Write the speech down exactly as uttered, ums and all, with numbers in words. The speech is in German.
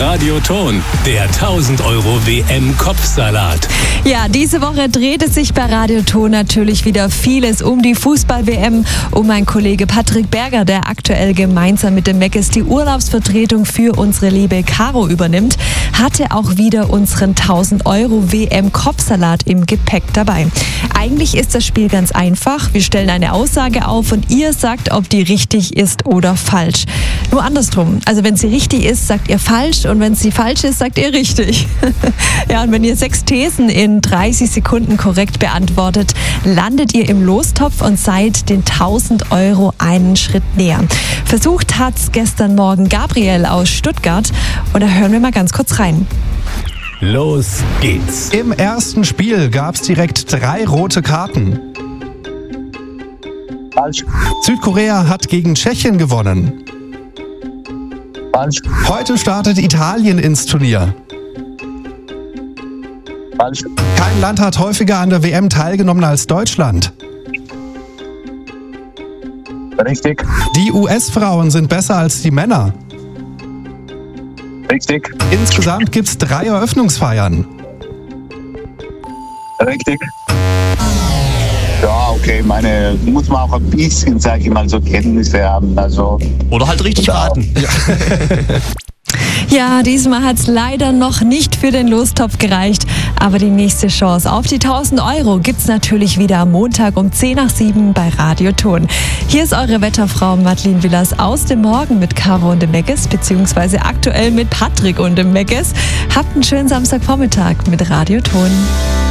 Radio Ton, der tausend Euro W M-Kopfsalat. Ja, diese Woche dreht es sich bei Radio Ton natürlich wieder vieles um die Fußball-W M, um mein Kollege Patrick Berger, der aktuell gemeinsam mit dem Meckes die Urlaubsvertretung für unsere liebe Caro übernimmt, hatte auch wieder unseren tausend Euro W M-Kopfsalat im Gepäck dabei. Eigentlich ist das Spiel ganz einfach. Wir stellen eine Aussage auf und ihr sagt, ob die richtig ist oder falsch. Nur andersrum. Also wenn sie richtig ist, sagt ihr falsch und wenn sie falsch ist, sagt ihr richtig. Ja, und wenn ihr sechs Thesen in dreißig Sekunden korrekt beantwortet, landet ihr im Lostopf und seid den tausend Euro einen Schritt näher. Versucht hat's gestern Morgen Gabriel aus Stuttgart und da hören wir mal ganz kurz rein. Los geht's. Im ersten Spiel gab es direkt drei rote Karten. Falsch. Südkorea hat gegen Tschechien gewonnen. Falsch. Heute startet Italien ins Turnier. Falsch. Kein Land hat häufiger an der W M teilgenommen als Deutschland. Richtig. Die U S-Frauen sind besser als die Männer. Richtig. Insgesamt gibt es drei Eröffnungsfeiern. Richtig. Ja, okay, meine, muss man auch ein bisschen, sag ich mal, so Kenntnisse haben. Also, Oder halt richtig Ja. raten. Ja, diesmal hat's leider noch nicht für den Lostopf gereicht, aber die nächste Chance auf die tausend Euro gibt's natürlich wieder am Montag um zehn nach sieben bei Radio Ton. Hier ist eure Wetterfrau Madeleine Villas aus dem Morgen mit Caro und dem Meckes, beziehungsweise aktuell mit Patrick und dem Meckes. Habt einen schönen Samstagvormittag mit Radio Ton.